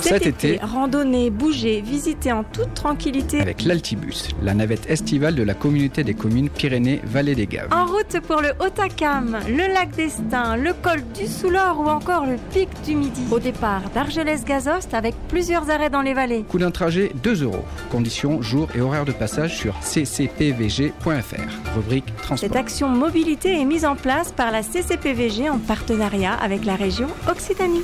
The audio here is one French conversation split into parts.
Cet été, randonnez, bougez, visitez en toute tranquillité avec l'Altibus, la navette estivale de la communauté des communes Pyrénées-Vallée des Gaves. En route pour le Haut-Acam, le lac d'Estaing, le col du Soulor ou encore le pic du Midi. Au départ d'Argelès-Gazost avec plusieurs arrêts dans les vallées. Coût d'un trajet 2 €. Conditions, jours et horaires de passage sur ccpvg.fr. Rubrique transport. Cette action mobilité est mise en place par la CCPVG en partenariat avec la région Occitanie.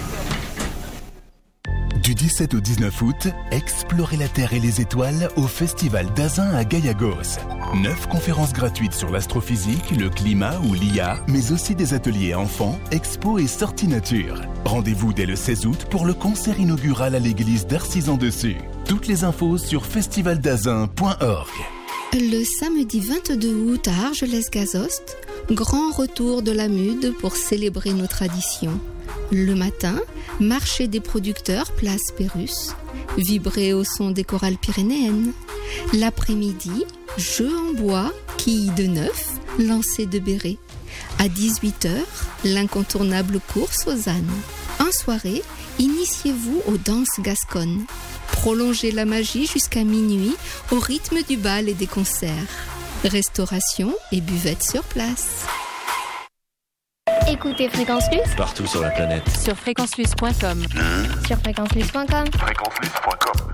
Du 17 au 19 août, explorez la Terre et les étoiles au Festival d'Azun à Gayagos. 9 conférences gratuites sur l'astrophysique, le climat ou l'IA, mais aussi des ateliers enfants, expos et sorties nature. Rendez-vous dès le 16 août pour le concert inaugural à l'église d'Arcis-en-Dessus. Toutes les infos sur festivaldazun.org. Le samedi 22 août à Argelès-Gazost, grand retour de la MUD pour célébrer nos traditions. Le matin, marché des producteurs, place Pérusse, vibrer au son des chorales pyrénéennes. L'après-midi, jeux en bois, quilles de neuf, lancer de béret. À 18h, l'incontournable course aux ânes. En soirée, initiez-vous aux danses gasconnes. Prolongez la magie jusqu'à minuit au rythme du bal et des concerts. Restauration et buvette sur place. Écoutez Fréquence Plus partout sur la planète. Sur fréquenceplus.com. sur fréquenceplus.com. Fréquenceplus.com.